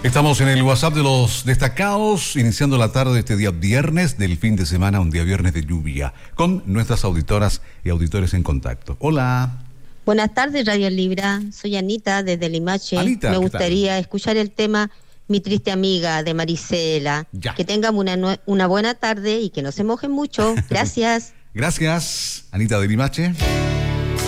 Estamos en el WhatsApp de los destacados, iniciando la tarde de este día viernes del fin de semana, un día viernes de lluvia, con nuestras auditoras y auditores en contacto. Hola. Buenas tardes, Radio Libra. Soy Anita, desde Limache. Anita, me gustaría escuchar el tema Mi triste amiga, de Marisela. Ya. Que tengan una buena tarde y que no se mojen mucho. Gracias. Gracias, Anita de Limache.